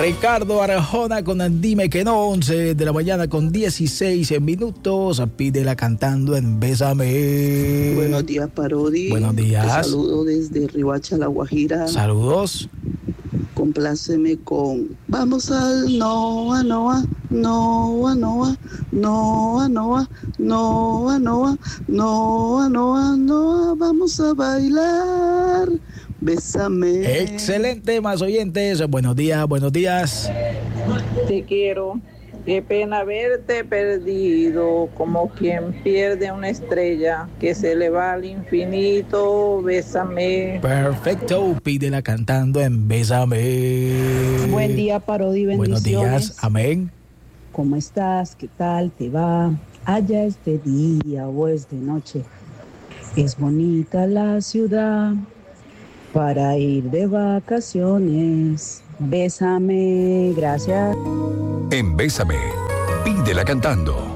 Ricardo Arjona con Dime que no, 11 de la mañana con 16 minutos. Pídela cantando en Bésame. Buenos días, Parodi. Buenos días. Te saludo desde Riohacha, La Guajira. Saludos. Compláceme con Vamos al Noa, Noa, Noa, Noa, Noa, Noa, Noa, Noa, Noa, Noa, Noa, vamos a bailar. Bésame. Excelente, más oyentes. Buenos días, buenos días. Te quiero. Qué pena haberte perdido, como quien pierde una estrella que se le va al infinito. Bésame. Perfecto, pídela cantando en Bésame. Buen día, Parodi, bendiciones. Buenos días, amén. ¿Cómo estás? ¿Qué tal te va? Allá es de día o es de noche. Es bonita la ciudad para ir de vacaciones. Bésame, gracias. En Bésame, pídela cantando.